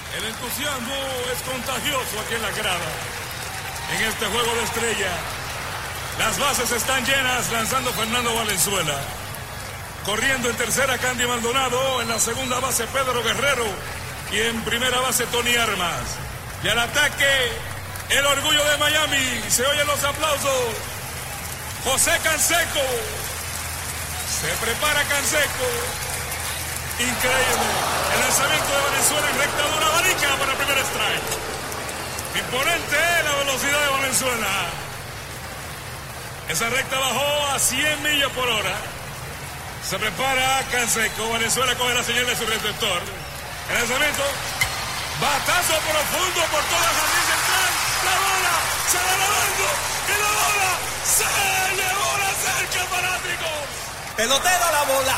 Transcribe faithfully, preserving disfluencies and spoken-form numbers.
El entusiasmo es contagioso aquí en la grada. En este juego de estrella, las bases están llenas, lanzando Fernando Valenzuela. Corriendo en tercera, Candy Maldonado. En la segunda base, Pedro Guerrero. Y en primera base, Tony Armas. Y al ataque, el orgullo de Miami. Se oyen los aplausos. José Canseco. Se prepara Canseco. Increíble. El lanzamiento de Valenzuela en recta dura, abanica para el primer strike. Imponente la velocidad de Valenzuela. Esa recta bajó a cien millas por hora. Se prepara Canseco. Valenzuela coge la señal de su receptor. El lanzamiento. Batazo profundo por toda la jardín central. La bola se va lavando. Y la bola se llevó la cerca, fanáticos. Pelotero a la bola.